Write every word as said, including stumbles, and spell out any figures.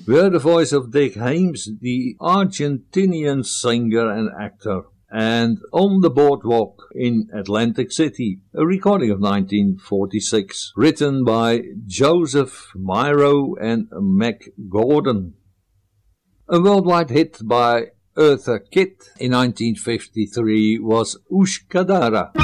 We heard the voice of Dick Haymes, the Argentinian singer and actor, and On the Boardwalk in Atlantic City, a recording of nineteen forty-six, written by Joseph Miro and Mac Gordon. A worldwide hit by Eartha Kitt in nineteen fifty-three was Ushkadara.